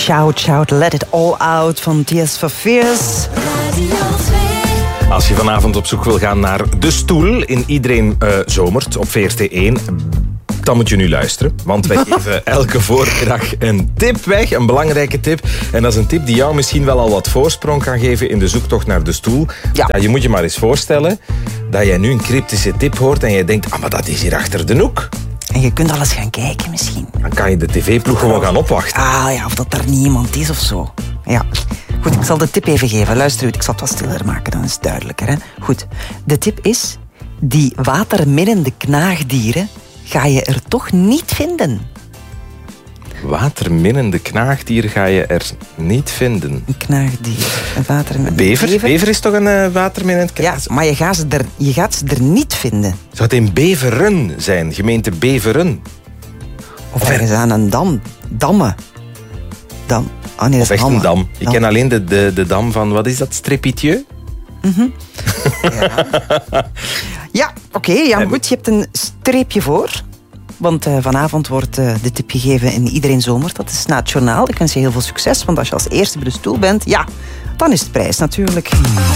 Shout, shout, let it all out van Tears for Fears. Als je vanavond op zoek wil gaan naar De Stoel in Iedereen Zomert op VRT1... dan moet je nu luisteren. Want wij geven elke voormiddag een tip weg. Een belangrijke tip. En dat is een tip die jou misschien wel al wat voorsprong kan geven in de zoektocht naar de stoel. Ja. Ja, je moet je maar eens voorstellen dat jij nu een cryptische tip hoort en je denkt, maar dat is hier achter de hoek. En je kunt alles gaan kijken misschien. Dan kan je de tv-ploeg gewoon gaan opwachten. Ah ja, of dat er niet iemand is of zo. Ja. Goed, ik zal de tip even geven. Luister, ik zal het wat stiller maken, dan is het duidelijker. Hè? Goed, de tip is, die waterminnende knaagdieren ga je er toch niet vinden. Waterminnende knaagdier ga je er niet vinden. Een knaagdier. Een waterminnende Bever? Bever is toch een waterminnend knaagdier? Ja, maar je gaat ze er niet vinden. Zou het in Beveren zijn? Gemeente Beveren? Of ergens aan een dam. Dammen. Dam. Oh nee, dat Of is echt een dam. Ik ken alleen de dam van, wat is dat, Strepitieu? Ja, ja oké. Ja, maar goed, je hebt een streepje voor. Want vanavond wordt de tip gegeven in Iedereen Zomert. Dat is na het journaal. Ik wens je heel veel succes. Want als je als eerste bij de stoel bent, ja, dan is het prijs natuurlijk.